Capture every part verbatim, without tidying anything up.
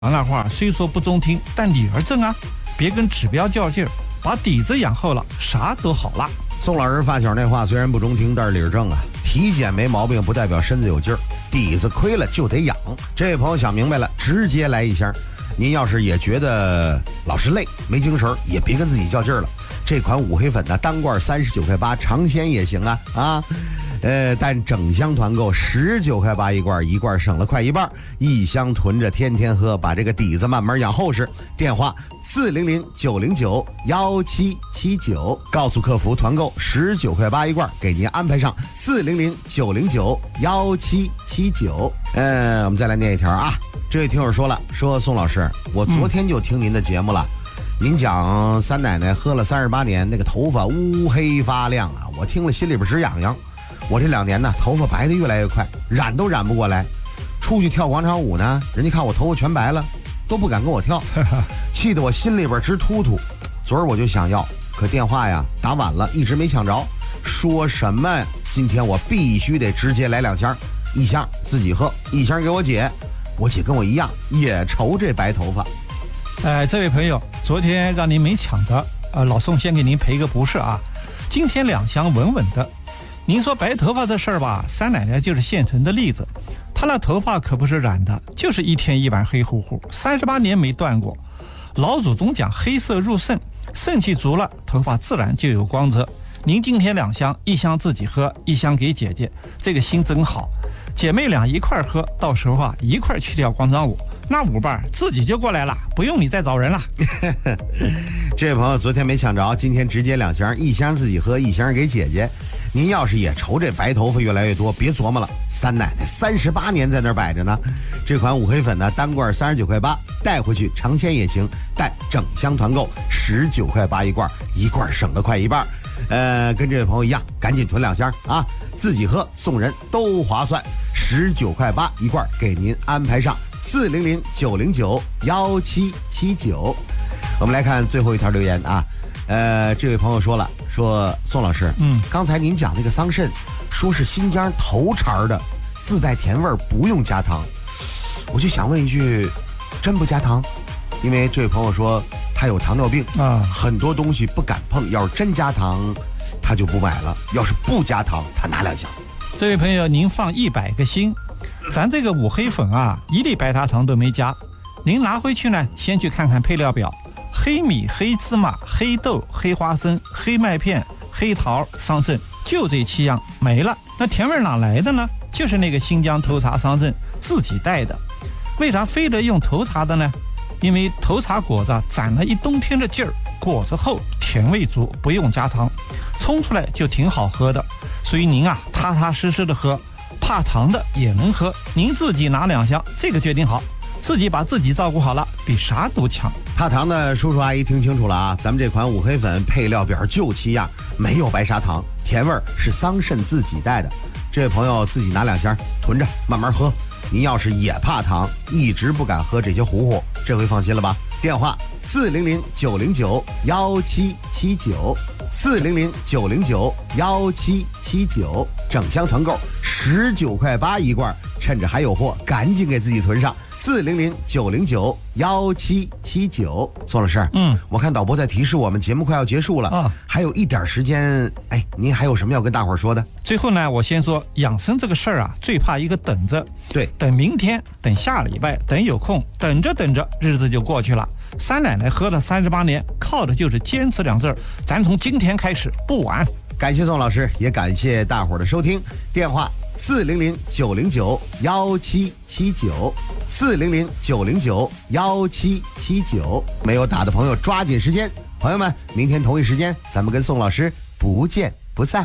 那话虽说不中听，但理儿正啊，别跟指标较劲儿，把底子养厚了，啥都好啦。 宋老师发小那话虽然不中听，但是理儿正啊。体检没毛病不代表身子有劲儿，底子亏了就得养。这位朋友想明白了，直接来一箱。您要是也觉得老是累没精神，也别跟自己较劲儿了。这款五黑粉呢，单罐三十九块八，尝鲜也行啊啊。呃，但整箱团购十九块八一罐，一罐省了快一半，一箱囤着天天喝，把这个底子慢慢养厚实。电话四零零九零九幺七七九，告诉客服团购十九块八一罐，给您安排上四零零九零九幺七七九。嗯，我们再来念一条啊，这位听友说了，说宋老师，我昨天就听您的节目了。嗯，您讲三奶奶喝了三十八年，那个头发乌黑发亮啊，我听了心里边直痒痒。我这两年呢，头发白的越来越快，染都染不过来。出去跳广场舞呢，人家看我头发全白了，都不敢跟我跳，气得我心里边直突突。昨儿我就想要，可电话呀打晚了，一直没抢着。说什么今天我必须得直接来两箱，一箱自己喝，一箱给我姐。我姐跟我一样，也愁这白头发。 哎，这位朋友，昨天让您没抢的，呃，老宋先给您赔个不是啊。今天两箱稳稳的。您说白头发的事儿吧，三奶奶就是现成的例子。她那头发可不是染的，就是一天一晚黑乎乎，三十八年没断过。老祖宗讲黑色入肾，肾气足了，头发自然就有光泽。您今天两箱，一箱自己喝，一箱给姐姐，这个心真好。姐妹俩一块儿喝，到时候啊一块儿去跳广场舞，那舞伴自己就过来了，不用你再找人了。 这位朋友昨天没抢着，今天直接两箱，一箱自己喝，一箱给姐姐。您要是也愁这白头发越来越多，别琢磨了，三奶奶三十八年在那儿摆着呢。这款五黑粉呢，单罐三十九块八，带回去尝鲜也行，但整箱团购十九块八一罐，一罐省了快一半。呃，跟这位朋友一样，赶紧囤两箱啊，自己喝送人都划算，十九块八一罐，给您安排上四零零九零九幺七七九。我们来看最后一条留言啊。呃，这位朋友说了，说宋老师，嗯，刚才您讲那个桑葚，说是新疆头茬的，自带甜味儿，不用加糖。我就想问一句，真不加糖？因为这位朋友说他有糖尿病啊，很多东西不敢碰，要是真加糖，他就不买了；要是不加糖，他拿两箱。 这位朋友，您放一百个心，咱这个五黑粉啊，一粒白砂糖都没加。您拿回去呢，先去看看配料表。黑米、黑芝麻、黑豆、黑花生、黑麦片、黑桃、桑葚，就这七样没了。那甜味哪来的呢？就是那个新疆头茬桑葚自己带的。为啥非得用头茬的呢？因为头茬果子攒了一冬天的劲儿，果子厚，甜味足，不用加糖，冲出来就挺好喝的。所以您啊，踏踏实实的喝，怕糖的也能喝。您自己拿两箱，这个决定好。自己把自己照顾好了，比啥都强。 怕糖的叔叔阿姨听清楚了啊，咱们这款五黑粉配料表就七样，没有白砂糖，甜味是桑葚自己带的。这位朋友自己拿两箱囤着慢慢喝。您要是也怕糖，一直不敢喝这些糊糊，这回放心了吧？电话四零零九零九幺七七九，四零零九零九幺七七九，整箱团购十九块八一罐，趁着还有货，赶紧给自己囤上四零零九零九幺七七九。宋老师，嗯，我看导播在提示我们节目快要结束了啊，还有一点时间，哎，您还有什么要跟大伙儿说的？ 最后呢，我先说养生这个事儿啊，最怕一个等着， 对， 等明天，等下礼拜，等有空，等着等着，日子就过去了。三奶奶喝了三十八年，靠的就是坚持两字儿，咱从今天开始不晚。 感谢宋老师，也感谢大伙儿的收听。电话四零零九零九幺七七九，四零零九零九幺七七九。没有打的朋友抓紧时间，朋友们，明天同一时间，咱们跟宋老师不见不散。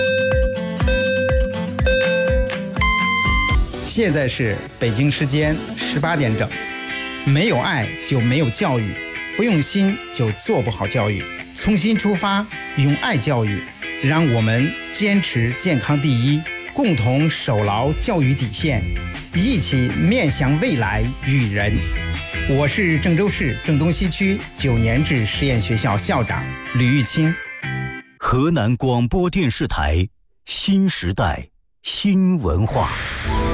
现在是北京时间十八点整。没有爱就没有教育，不用心就做不好教育。从心出发，用爱教育，让我们坚持健康第一，共同守牢教育底线，一起面向未来育人。我是郑州市郑东西区九年制实验学校校长吕玉清。 河南广播电视台新时代新文化。